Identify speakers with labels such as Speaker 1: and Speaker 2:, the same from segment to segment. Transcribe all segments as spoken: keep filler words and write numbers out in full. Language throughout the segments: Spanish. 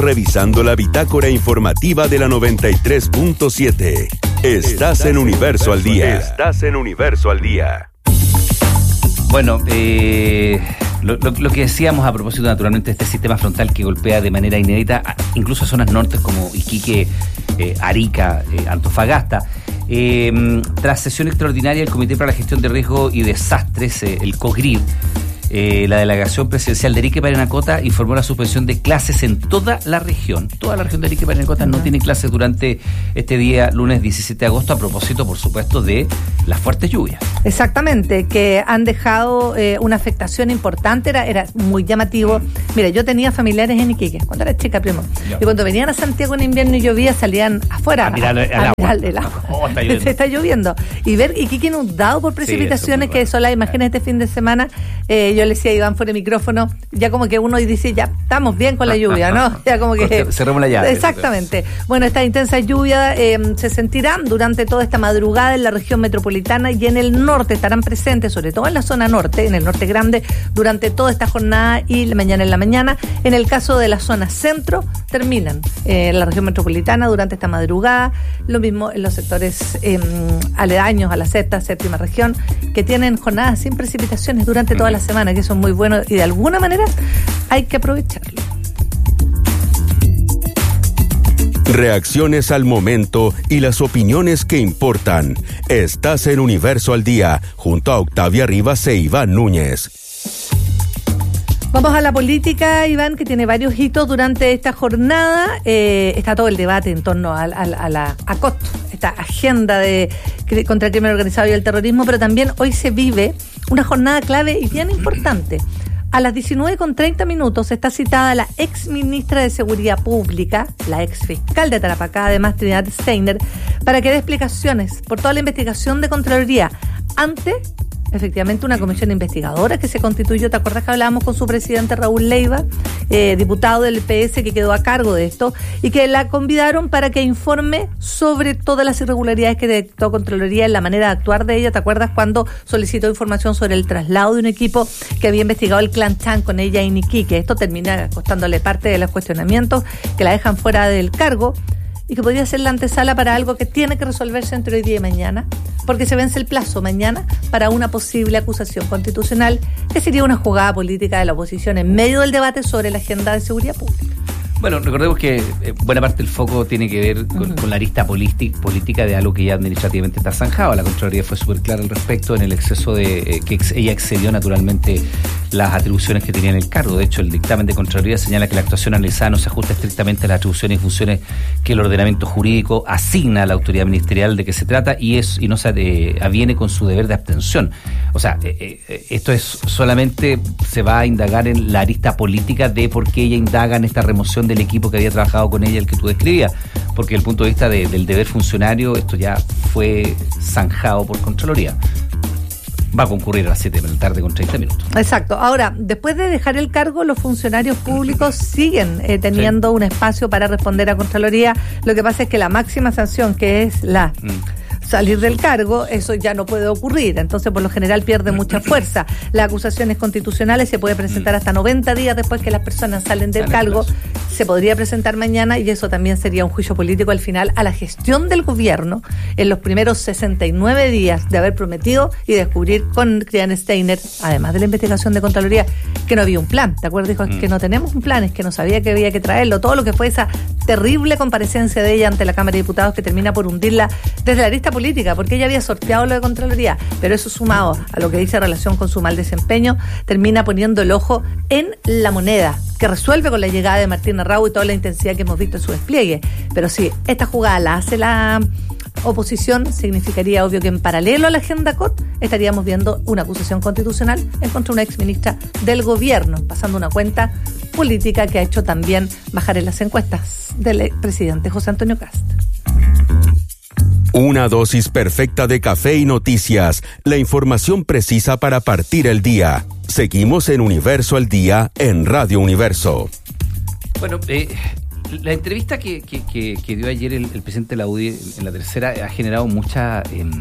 Speaker 1: revisando la bitácora informativa de la noventa y tres punto siete. Estás en Universo al Día. Estás en Universo al Día.
Speaker 2: Bueno, eh, lo, lo, lo que decíamos a propósito naturalmente de este sistema frontal que golpea de manera inédita incluso zonas nortes como Iquique, eh, Arica, eh, Antofagasta. Eh, tras sesión extraordinaria del Comité para la Gestión de Riesgo y Desastres, eh, el COGRID, Eh, la delegación presidencial de Arica y Parinacota informó la suspensión de clases en toda la región. Toda la región de Arica y Parinacota no tiene clases durante este día, lunes diecisiete de agosto, a propósito, por supuesto, de las fuertes lluvias.
Speaker 3: Exactamente, que han dejado eh, una afectación importante, era, era muy llamativo. Mira, yo tenía familiares en Iquique, cuando era chica, primo. Ya. Y cuando venían a Santiago en invierno y llovía, salían afuera
Speaker 2: a mirar el
Speaker 3: a,
Speaker 2: agua.
Speaker 3: A mirar el agua.
Speaker 2: Oh, está lloviendo.
Speaker 3: Se está lloviendo. Y ver Iquique inundado por precipitaciones, sí, que son las imágenes de este fin de semana. Eh, yo le decía a Iván fuera de micrófono, ya como que uno dice, ya estamos bien con la lluvia, ¿no? Ya como que...
Speaker 2: Cerremos la llave.
Speaker 3: Exactamente. Bueno, esta intensa lluvia eh, se sentirán durante toda esta madrugada en la región metropolitana y en el norte estarán presentes, sobre todo en la zona norte, en el norte grande, durante toda esta jornada y la mañana en la mañana. En el caso de la zona centro, terminan eh, en la región metropolitana durante esta madrugada. Lo mismo en los sectores eh, aledaños a la sexta, séptima región, que tienen jornadas sin precipitaciones durante toda la semana, que son muy buenos y de alguna manera hay que aprovecharlo.
Speaker 1: Reacciones al momento y las opiniones que importan. Estás en Universo al Día, junto a Octavia Rivas e Iván Núñez.
Speaker 3: Vamos a la política, Iván, que tiene varios hitos durante esta jornada. Eh, está todo el debate en torno a, a, a la A C O T, esta agenda de contra el crimen organizado y el terrorismo, pero también hoy se vive una jornada clave y bien importante. A las diecinueve con treinta minutos está citada la ex ministra de Seguridad Pública, la ex fiscal de Tarapacá, además Trinidad Steiner, para que dé explicaciones por toda la investigación de Contraloría ante, efectivamente, una comisión investigadora que se constituyó. ¿Te acuerdas que hablábamos con su presidente Raúl Leiva, eh, diputado del P S que quedó a cargo de esto, y que la convidaron para que informe sobre todas las irregularidades que detectó Contraloría en la manera de actuar de ella? ¿Te acuerdas cuando solicitó información sobre el traslado de un equipo que había investigado el clan Chan con ella en Iquique? Esto termina costándole parte de los cuestionamientos que la dejan fuera del cargo y que podría ser la antesala para algo que tiene que resolverse entre hoy día y mañana, porque se vence el plazo mañana para una posible acusación constitucional, que sería una jugada política de la oposición en medio del debate sobre la agenda de seguridad pública.
Speaker 2: Bueno, recordemos que eh, buena parte del foco tiene que ver con, uh-huh. con la arista política, política de algo que ya administrativamente está zanjado. La Contraloría fue súper clara al respecto en el exceso de eh, que ex, ella excedió naturalmente las atribuciones que tenía en el cargo. De hecho, el dictamen de Contraloría señala que la actuación analizada no se ajusta estrictamente a las atribuciones y funciones que el ordenamiento jurídico asigna a la autoridad ministerial de que se trata y es y no se eh, aviene con su deber de abstención. O sea, eh, eh, esto es solamente se va a indagar en la arista política de por qué ella indaga en esta remoción del equipo que había trabajado con ella, el que tú describías, porque desde el punto de vista de, del deber funcionario esto ya fue zanjado por Contraloría. Va a concurrir a las siete de la tarde con treinta minutos.
Speaker 3: Exacto. Ahora, después de dejar el cargo, los funcionarios públicos siguen eh, teniendo sí. un espacio para responder a Contraloría. Lo que pasa es que la máxima sanción, que es la... Mm. salir del cargo, eso ya no puede ocurrir, entonces por lo general pierde mucha fuerza. Las acusaciones constitucionales se puede presentar hasta noventa días después que las personas salen del cargo, se podría presentar mañana y eso también sería un juicio político al final a la gestión del gobierno en los primeros sesenta y nueve días de haber prometido y descubrir con Cristian Steiner, además de la investigación de Contraloría, que no había un plan. ¿Te acuerdas? Dijo, es que no tenemos un plan, es que no sabía que había que traerlo. Todo lo que fue esa terrible comparecencia de ella ante la Cámara de Diputados que termina por hundirla desde la arista política, porque ella había sorteado lo de Contraloría, pero eso sumado a lo que dice en relación con su mal desempeño, termina poniendo el ojo en la moneda, que resuelve con la llegada de Martín Arrau y toda la intensidad que hemos visto en su despliegue. Pero si esta jugada la hace la oposición, significaría obvio que en paralelo a la agenda C O T estaríamos viendo una acusación constitucional en contra de una exministra del gobierno, pasando una cuenta política que ha hecho también bajar en las encuestas del presidente José Antonio Kast.
Speaker 1: Una dosis perfecta de café y noticias, la información precisa para partir el día. Seguimos en Universo al Día en Radio Universo.
Speaker 2: Bueno, eh, la entrevista que, que, que, que dio ayer el, el presidente de la U D I en la tercera ha generado mucha, eh,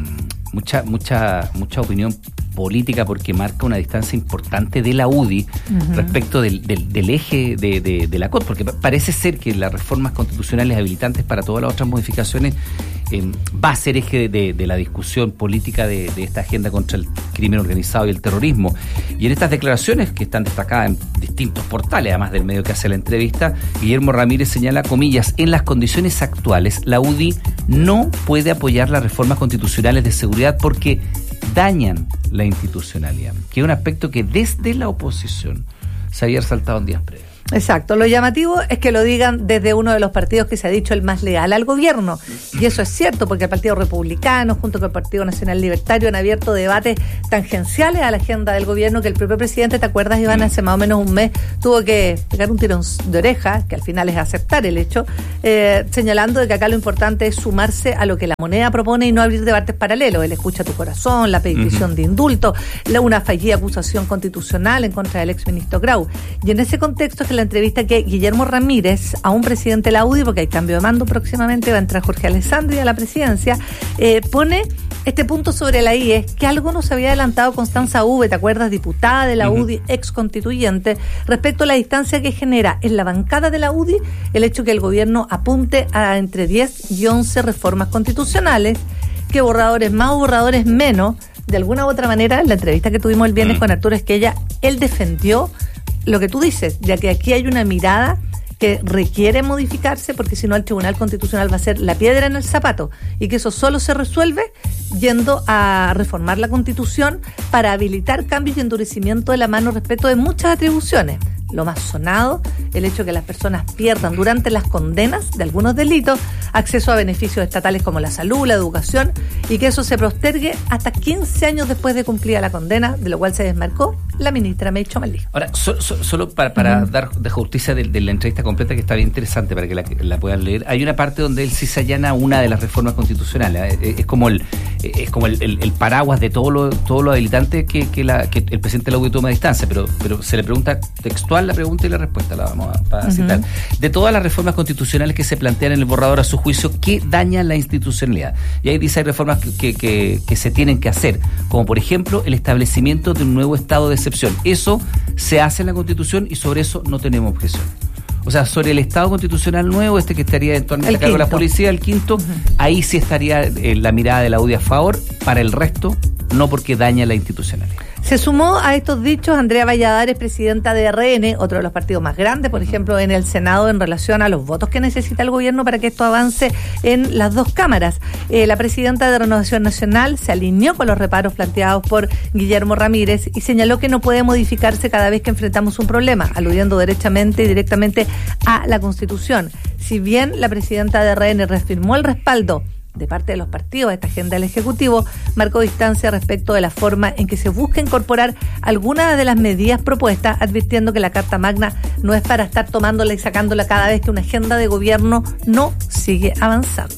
Speaker 2: mucha, mucha, mucha opinión política porque marca una distancia importante de la U D I uh-huh. respecto del, del, del eje de, de, de la C O T, porque parece ser que las reformas constitucionales habilitantes para todas las otras modificaciones eh, va a ser eje de, de la discusión política de, de esta agenda contra el crimen organizado y el terrorismo. Y en estas declaraciones que están destacadas en distintos portales, además del medio que hace la entrevista, Guillermo Ramírez señala, comillas, en las condiciones actuales la U D I no puede apoyar las reformas constitucionales de seguridad porque dañan la institucionalidad, que es un aspecto que desde la oposición se había resaltado en días previos.
Speaker 3: Exacto, lo llamativo es que lo digan desde uno de los partidos que se ha dicho el más leal al gobierno, y eso es cierto porque el Partido Republicano junto con el Partido Nacional Libertario han abierto debates tangenciales a la agenda del gobierno que el propio presidente, ¿te acuerdas, Iván? Hace más o menos un mes tuvo que pegar un tirón de oreja, que al final es aceptar el hecho, eh, señalando de que acá lo importante es sumarse a lo que la moneda propone y no abrir debates paralelos. Él escucha tu corazón, la petición uh-huh. de indulto, la, una fallida acusación constitucional en contra del exministro Grau. Y en ese contexto es que la entrevista que Guillermo Ramírez a un presidente de la U D I, porque hay cambio de mando próximamente, va a entrar Jorge Alessandri a la presidencia, eh, pone este punto sobre la I E, que algo nos había adelantado Constanza Uve, ¿te acuerdas? Diputada de la uh-huh. U D I, ex constituyente, respecto a la distancia que genera en la bancada de la U D I el hecho que el gobierno apunte a entre diez y once reformas constitucionales, que borradores más o borradores menos, de alguna u otra manera, en la entrevista que tuvimos el viernes uh-huh. con Arturo Esquella, él defendió lo que tú dices, ya que aquí hay una mirada que requiere modificarse, porque si no el Tribunal Constitucional va a ser la piedra en el zapato, y que eso solo se resuelve yendo a reformar la Constitución para habilitar cambios y endurecimiento de la mano respecto de muchas atribuciones. Lo más sonado, el hecho de que las personas pierdan durante las condenas de algunos delitos acceso a beneficios estatales como la salud, la educación, y que eso se postergue hasta quince años después de cumplida la condena, de lo cual se desmarcó la ministra Meritxell Baldí.
Speaker 2: Ahora, so, so, solo para, para uh-huh. dar de justicia de, de la entrevista completa, que está bien interesante para que la, la puedan leer, hay una parte donde él sí se allana una de las reformas constitucionales. Es, es como el es como el, el, el paraguas de todo lo todo lo habilitante que, que, la, que el presidente de la U D I toma a distancia, pero, pero se le pregunta textual la pregunta y la respuesta, la vamos a, a uh-huh. citar. De todas las reformas constitucionales que se plantean en el borrador a su juicio, ¿qué daña la institucionalidad? Y ahí dice hay reformas que, que, que, que se tienen que hacer, como por ejemplo el establecimiento de un nuevo estado de excepción. Eso se hace en la Constitución y sobre eso no tenemos objeción. O sea, sobre el Estado constitucional nuevo, este que estaría eventualmente a cargo de la policía, el quinto, uh-huh. ahí sí estaría eh, la mirada de la U D I a favor, para el resto, no porque daña la institucionalidad.
Speaker 3: Se sumó a estos dichos Andrea Valladares, presidenta de R N, otro de los partidos más grandes, por ejemplo, en el Senado, en relación a los votos que necesita el gobierno para que esto avance en las dos cámaras. Eh, la presidenta de Renovación Nacional se alineó con los reparos planteados por Guillermo Ramírez y señaló que no puede modificarse cada vez que enfrentamos un problema, aludiendo derechamente y directamente a la Constitución. Si bien la presidenta de R N reafirmó el respaldo de parte de los partidos a esta agenda del Ejecutivo, marcó distancia respecto de la forma en que se busca incorporar algunas de las medidas propuestas, advirtiendo que la Carta Magna no es para estar tomándola y sacándola cada vez que una agenda de gobierno no sigue avanzando.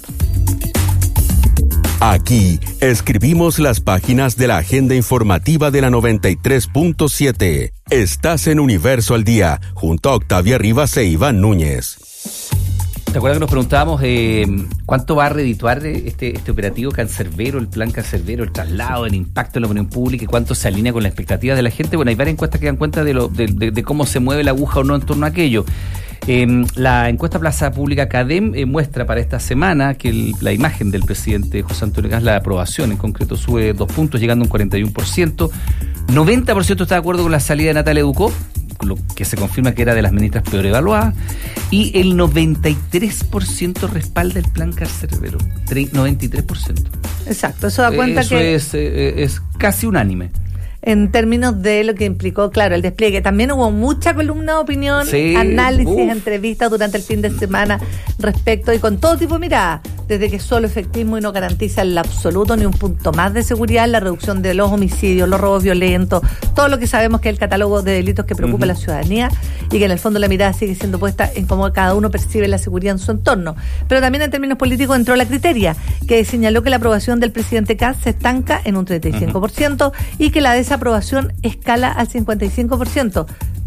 Speaker 1: Aquí escribimos las páginas de la agenda informativa de la noventa y tres punto siete. Estás en Universo al Día, junto a Octavia Rivas e Iván Núñez.
Speaker 2: ¿Te acuerdas que nos preguntábamos eh, cuánto va a redituar este, este operativo Cancerbero, el plan Cancerbero, el traslado, el impacto en la opinión pública y cuánto se alinea con las expectativas de la gente? Bueno, hay varias encuestas que dan cuenta de, lo, de, de, de cómo se mueve la aguja o no en torno a aquello. Eh, la encuesta Plaza Pública Cadem eh, muestra para esta semana que el, la imagen del presidente José Antonio Kast, la aprobación en concreto, sube dos puntos, llegando a un cuarenta y uno por ciento. noventa por ciento está de acuerdo con la salida de Natalia Ducó, lo que se confirma que era de las ministras peor evaluadas, y el noventa y tres por ciento respalda el plan Cancerbero, noventa y tres por ciento.
Speaker 3: Exacto, eso da cuenta
Speaker 2: eso
Speaker 3: que...
Speaker 2: Eso es, eh, es casi unánime.
Speaker 3: En términos de lo que implicó, claro, el despliegue. También hubo mucha columna de opinión, sí, análisis, uf. entrevistas durante el fin de semana respecto y con todo tipo de miradas, desde que solo efectismo y no garantiza en lo absoluto ni un punto más de seguridad, la reducción de los homicidios, los robos violentos, todo lo que sabemos que es el catálogo de delitos que preocupa uh-huh. a la ciudadanía, y que en el fondo la mirada sigue siendo puesta en cómo cada uno percibe la seguridad en su entorno. Pero también en términos políticos entró la Criteria, que señaló que la aprobación del presidente Kast se estanca en un treinta y cinco por ciento uh-huh. y que la desaprobación escala al cincuenta y cinco por ciento.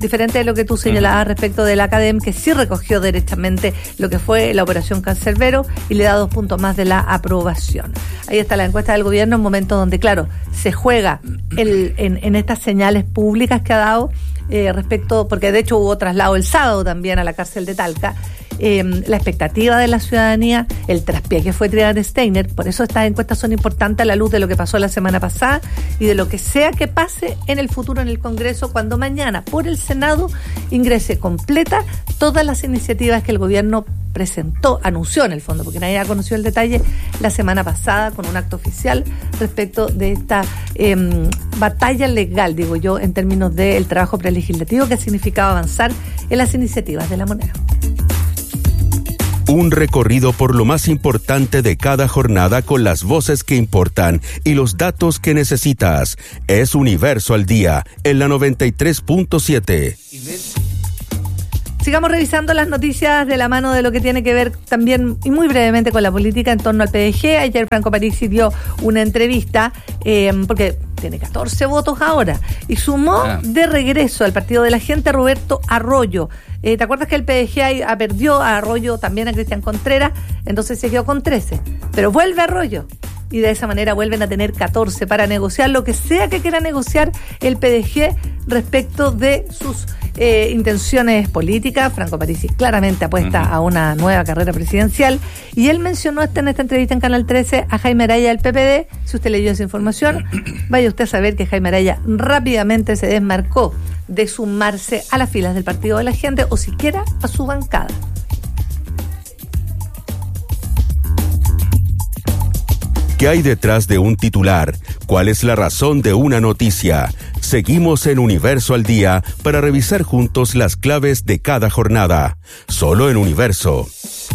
Speaker 3: diferente de lo que tú señalabas uh-huh. respecto de la Academ, que sí recogió derechamente lo que fue la operación Cancerbero y le da dos puntos más de la aprobación. Ahí está la encuesta del gobierno, en un momento donde, claro, se juega el, en, en estas señales públicas que ha dado eh, respecto, porque de hecho hubo traslado el sábado también a la cárcel de Talca. Eh, la expectativa de la ciudadanía, el traspié que fue Triana Steiner. Por eso estas encuestas son importantes a la luz de lo que pasó la semana pasada y de lo que sea que pase en el futuro en el Congreso, cuando mañana por el Senado ingrese completa todas las iniciativas que el gobierno presentó, anunció en el fondo, porque nadie ha conocido el detalle la semana pasada con un acto oficial respecto de esta eh, batalla legal, digo yo, en términos del trabajo prelegislativo que significaba avanzar en las iniciativas de la moneda.
Speaker 1: Un recorrido por lo más importante de cada jornada con las voces que importan y los datos que necesitas. Es Universo al Día, en la noventa y tres punto siete.
Speaker 3: Sigamos revisando las noticias de la mano de lo que tiene que ver también, y muy brevemente, con la política en torno al P D G. Ayer Franco Parisi dio una entrevista, eh, porque tiene catorce votos ahora, y sumó ah. de regreso al Partido de la Gente a Roberto Arroyo. Eh, ¿Te acuerdas que el P D G perdió a Arroyo, también a Cristian Contreras? Entonces se quedó con trece, pero vuelve Arroyo. Y de esa manera vuelven a tener catorce para negociar lo que sea que quiera negociar el P D G respecto de sus eh, intenciones políticas. Franco Parisi claramente apuesta uh-huh. a una nueva carrera presidencial, y él mencionó esta, en esta entrevista en Canal trece a Jaime Araya del P P D. Si usted leyó esa información, vaya usted a saber que Jaime Araya rápidamente se desmarcó de sumarse a las filas del Partido de la Gente o siquiera a su bancada.
Speaker 1: ¿Qué hay detrás de un titular? ¿Cuál es la razón de una noticia? Seguimos en Universo al Día para revisar juntos las claves de cada jornada. Solo en Universo.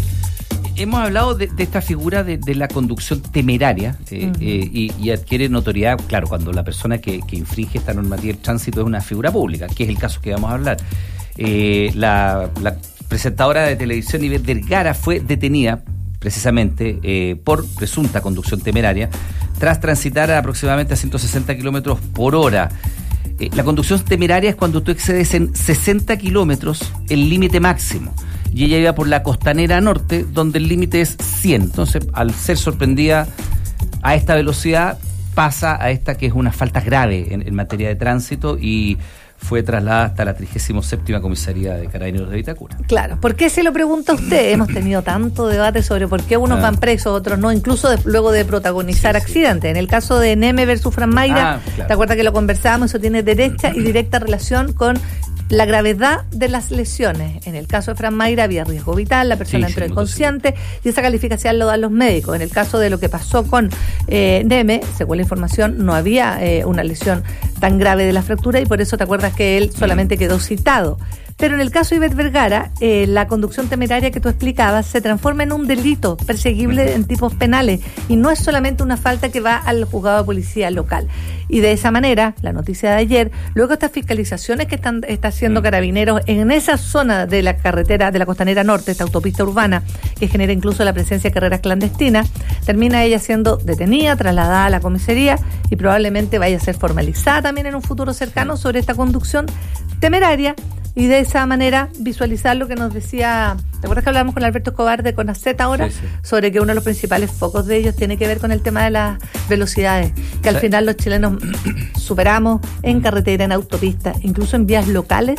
Speaker 2: Hemos hablado de, de esta figura de, de la conducción temeraria eh, uh-huh. eh, y, y adquiere notoriedad, claro, cuando la persona que, que infringe esta normativa de tránsito es una figura pública, que es el caso que vamos a hablar. Eh, la, la presentadora de televisión Ivette Vergara fue detenida precisamente eh, por presunta conducción temeraria, tras transitar a aproximadamente a ciento sesenta kilómetros por hora. Eh, la conducción temeraria es cuando tú excedes en sesenta kilómetros el límite máximo, y ella iba por la Costanera Norte, donde el límite es cien. Entonces, al ser sorprendida a esta velocidad, pasa a esta que es una falta grave en, en materia de tránsito, y fue trasladada hasta la trigésima séptima Comisaría de Carabineros de Vitacura.
Speaker 3: Claro, ¿por qué se lo pregunta usted? Hemos tenido tanto debate sobre por qué unos ah. van presos, otros no, incluso de, luego de protagonizar sí, accidentes. Sí. En el caso de Neme versus Fran Mayra, ah, claro. ¿te acuerdas que lo conversábamos? Eso tiene derecha y directa relación con la gravedad de las lesiones. En el caso de Fran Mayra había riesgo vital, la persona sí, entró sí, inconsciente, sí. y esa calificación lo dan los médicos. En el caso de lo que pasó con eh, Neme, según la información, no había eh, una lesión tan grave de la fractura, y por eso te acuerdas que él solamente quedó citado. Pero en el caso de Ivette Vergara, eh, la conducción temeraria que tú explicabas se transforma en un delito perseguible en tipos penales, y no es solamente una falta que va al juzgado de policía local. Y de esa manera, la noticia de ayer, luego de estas fiscalizaciones que están está haciendo Carabineros en esa zona de la carretera de la Costanera Norte, esta autopista urbana que genera incluso la presencia de carreras clandestinas, termina ella siendo detenida, trasladada a la comisaría, y probablemente vaya a ser formalizada también en un futuro cercano sobre esta conducción temeraria. Y de esa manera visualizar lo que nos decía, ¿te acuerdas que hablamos con Alberto Escobar de CONACET ahora? Sí, sí. Sobre que uno de los principales focos de ellos tiene que ver con el tema de las velocidades, que al final los chilenos superamos en carretera, en autopista, incluso en vías locales,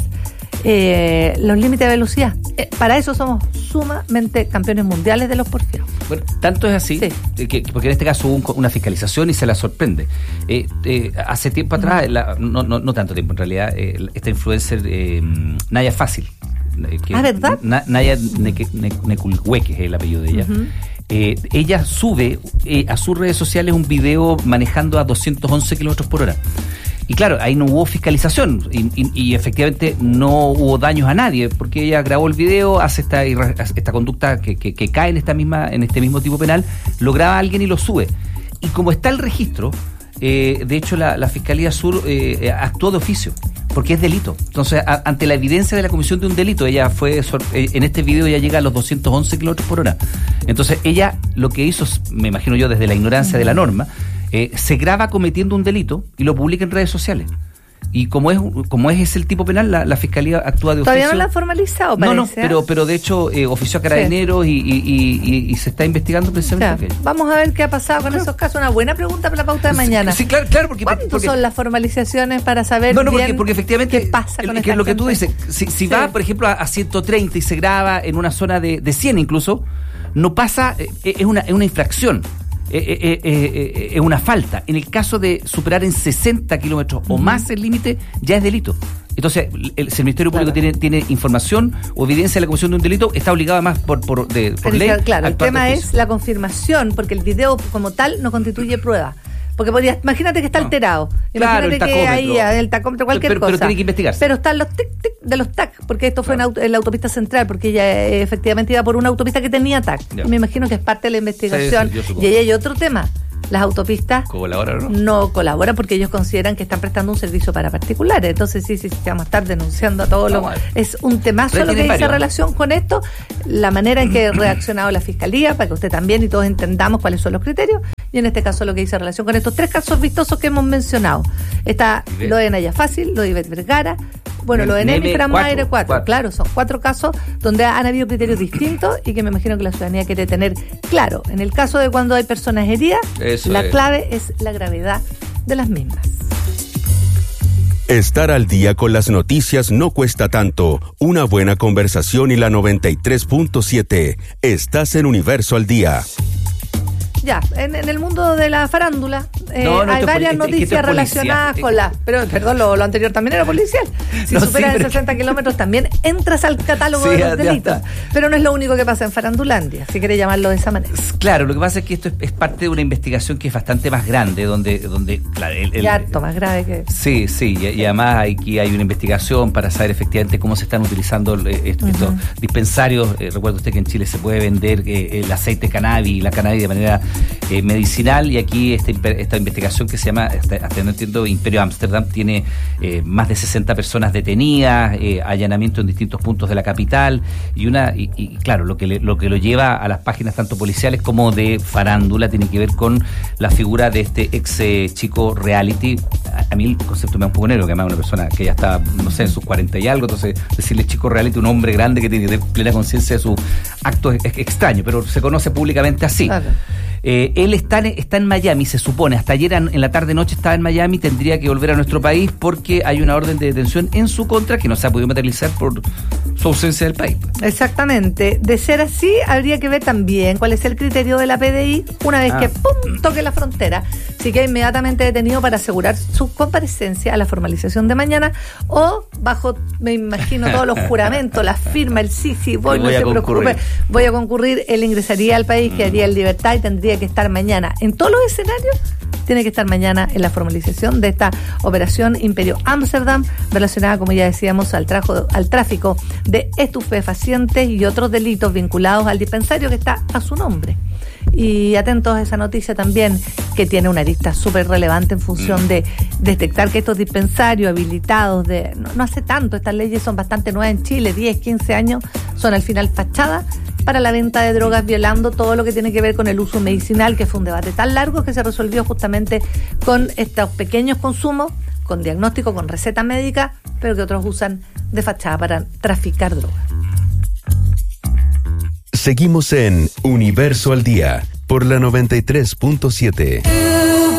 Speaker 3: eh, los límites de velocidad. Eh, para eso somos sumamente campeones mundiales de los porfíos.
Speaker 2: Bueno, tanto es así, sí. que, porque en este caso hubo una fiscalización y se la sorprende. Eh, eh, hace tiempo atrás, la, no, no, no tanto tiempo en realidad, eh, esta influencer eh, Naya Fácil. Eh, que,
Speaker 3: ¿Ah, verdad?
Speaker 2: Na, Naya Neculhueque es el apellido de ella. Uh-huh. Eh, ella sube eh, a sus redes sociales un video manejando a doscientos once kilómetros por hora. Y claro, ahí no hubo fiscalización y, y, y efectivamente no hubo daños a nadie, porque ella grabó el video, hace esta esta conducta que, que, que cae en esta misma en este mismo tipo penal, lo graba alguien y lo sube. Y como está el registro, eh, de hecho la, la Fiscalía Sur eh, actuó de oficio, porque es delito. Entonces, a, ante la evidencia de la comisión de un delito, ella fue, en este video ya llega a los doscientos once kilómetros por hora. Entonces, ella lo que hizo, me imagino yo desde la ignorancia de la norma, Eh, se graba cometiendo un delito y lo publica en redes sociales. Y como es como es ese el tipo penal, la, la Fiscalía actúa de oficio.
Speaker 3: Todavía no la han formalizado, parece.
Speaker 2: No, no, pero, pero de hecho eh, ofició a Carabineros sí. y, y, y, y se está investigando precisamente.
Speaker 3: O sea, vamos a ver qué ha pasado con claro. esos casos. Una buena pregunta para la pauta de mañana.
Speaker 2: Sí, claro, claro. Porque,
Speaker 3: ¿Cuántos
Speaker 2: porque,
Speaker 3: son las formalizaciones para saber
Speaker 2: no, no, porque,
Speaker 3: bien
Speaker 2: porque efectivamente,
Speaker 3: qué pasa con
Speaker 2: el, que es lo que tú dices. Si, si sí. va, por ejemplo, a, a ciento treinta y se graba en una zona de, de cien incluso, no pasa, eh, es, una, es una infracción. Es eh, eh, eh, eh, una falta. En el caso de superar en sesenta kilómetros uh-huh. o más el límite, ya es delito. Entonces, el, si el Ministerio Público claro. tiene, tiene información o evidencia de la comisión de un delito, está obligado además por, por, de, por ley.
Speaker 3: Claro, el tema es la confirmación, porque el video como tal no constituye prueba. Porque podría, imagínate que está no. alterado.
Speaker 2: Claro,
Speaker 3: imagínate
Speaker 2: el
Speaker 3: que ahí el tacómetro, cualquier
Speaker 2: pero,
Speaker 3: cosa.
Speaker 2: Pero tiene que investigarse.
Speaker 3: Pero están los tic tic de los T A C, porque esto fue claro. en, auto, en la autopista central, porque ella eh, efectivamente iba por una autopista que tenía T A C. Ya. Me imagino que es parte de la investigación. Sí, sí, y ahí hay otro tema. Las autopistas
Speaker 2: ¿Colaboran, no?
Speaker 3: no colaboran porque ellos consideran que están prestando un servicio para particulares. Entonces sí, sí, sí vamos a estar denunciando a todos los... Es un temazo lo que dice relación con esto, la manera en que ha reaccionado la Fiscalía, para que usted también y todos entendamos cuáles son los criterios, y en este caso lo que dice relación con estos tres casos vistosos que hemos mencionado. Está lo de Naya Fácil, lo de Ivette Vergara, bueno, lo de Nemi Fran Maire, cuatro, cuatro. Claro, son cuatro casos donde han habido criterios distintos y que me imagino que la ciudadanía quiere tener claro. En el caso de cuando hay personas heridas, Eso la es. clave es la gravedad de las mismas.
Speaker 1: Estar al día con las noticias no cuesta tanto. Una buena conversación y la noventa y tres punto siete. Estás en Universo al Día.
Speaker 3: Ya, en, en el mundo de la farándula eh,
Speaker 2: no, no,
Speaker 3: hay varias
Speaker 2: es,
Speaker 3: noticias
Speaker 2: es
Speaker 3: relacionadas con la... Pero, perdón, lo, lo anterior también era policial. Si no, superas sí, de sesenta kilómetros también entras al catálogo sí, de los delitos. Pero no es lo único que pasa en Farandulandia, si querés llamarlo de esa manera.
Speaker 2: Claro, lo que pasa es que esto es, es parte de una investigación que es bastante más grande, donde... donde claro, el, el,
Speaker 3: y harto más grave que...
Speaker 2: Sí, sí, y, y además aquí hay una investigación para saber efectivamente cómo se están utilizando estos, uh-huh. estos dispensarios. Eh, recuerda usted que en Chile se puede vender eh, el aceite cannabis y la cannabis de manera eh, medicinal. Y aquí esta, esta investigación que se llama, hasta, hasta no entiendo, Imperio Ámsterdam, tiene eh, más de sesenta personas detenidas, eh, allanamiento en distintos puntos de la capital, y una y, y claro, lo que le, lo que lo lleva a las páginas tanto policiales como de farándula tiene que ver con la figura de este ex eh, chico reality. A, a mí el concepto me da un poco negro, que además es una persona que ya está, no sé, en sus cuarenta y algo, entonces decirle chico reality, un hombre grande que tiene plena conciencia de sus actos es, es extraño, pero se conoce públicamente así. Claro. Eh, él está en, está en Miami, se supone, hasta ayer en, en la tarde-noche estaba en Miami, tendría que volver a nuestro país porque hay una orden de detención en su contra que no se ha podido materializar por su ausencia del país.
Speaker 3: Exactamente. De ser así, habría que ver también cuál es el criterio de la P D I una vez ah. que ¡pum! Toque la frontera. Así que inmediatamente detenido para asegurar su comparecencia a la formalización de mañana o bajo, me imagino, todos los juramentos, la firma, el sí, sí, voy, no se preocupe, voy a concurrir, él ingresaría al país, mm. quedaría en libertad y tendría que estar mañana en todos los escenarios, tiene que estar mañana en la formalización de esta operación Imperio Ámsterdam relacionada, como ya decíamos, al, trajo, al tráfico de estupefacientes y otros delitos vinculados al dispensario que está a su nombre. Y atentos a esa noticia también, que tiene una arista súper relevante en función de detectar que estos dispensarios habilitados de no, no hace tanto, estas leyes son bastante nuevas en Chile, diez, quince años, son al final fachada para la venta de drogas, violando todo lo que tiene que ver con el uso medicinal, que fue un debate tan largo que se resolvió justamente con estos pequeños consumos, con diagnóstico, con receta médica, pero que otros usan de fachada para traficar drogas.
Speaker 1: Seguimos en Universo al Día por la noventa y tres punto siete.